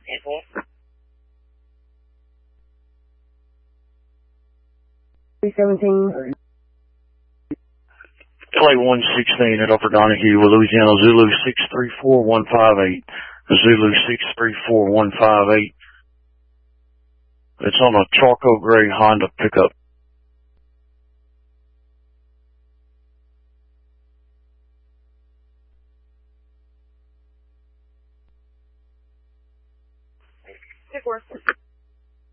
317. LA 116 at Upper Donahue, Louisiana, Zulu 634158. Zulu 634158. It's on a charcoal gray Honda pickup. Good work.